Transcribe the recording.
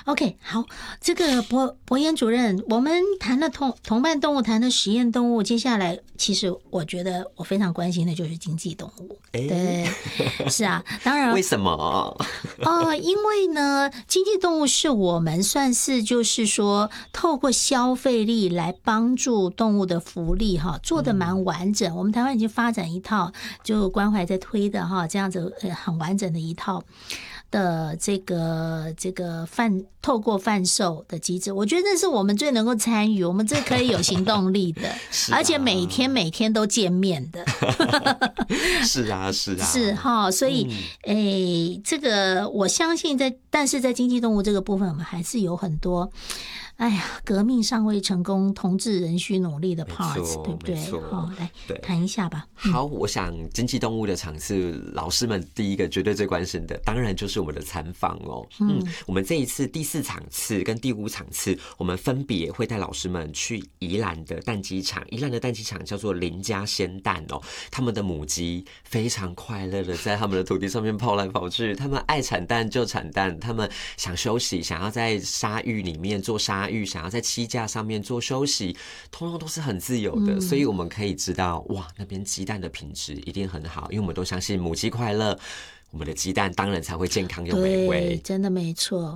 OK， 好，这个博彦主任，我们谈了同伴动物，谈了实验动物，接下来其实我觉得我非常关心的就是经济动物。对，是啊，当然。 为什么？ 因为呢，经济动物是我们算是就是说，透过消费力来帮助动物的福利哈，做的蛮完整。我们台湾已经发展一套，就关怀在推的哈，这样子很完整的一套的这个透过贩售的机制，我觉得这是我们最能够参与，我们这可以有行动力的，而且每天都见面的。 是啊， 是哈，所以这个我相信但是在经济动物这个部分，我们还是有很多。哎呀，革命尚未成功，同志仍需努力的 parts， 对不对？好，来谈一下吧。 好，我想经济动物的场次，老师们第一个绝对最关心的，当然就是我们的参访哦。我们这一次第4场次跟第5场次，我们分别会带老师们去宜兰的蛋鸡场。宜兰的蛋鸡场叫做林家鲜蛋哦，他们的母鸡非常快乐的在他们的土地上面跑来跑去，他们爱产蛋就产蛋，他们想休息，想要在沙域里面做沙域，想要在栖架上面做休息，通通都是很自由的。所以我们可以知道，哇，那边鸡蛋的品质一定很好，因为我们都相信母鸡快乐，我们的鸡蛋当然才会健康又美味。 对，真的没错。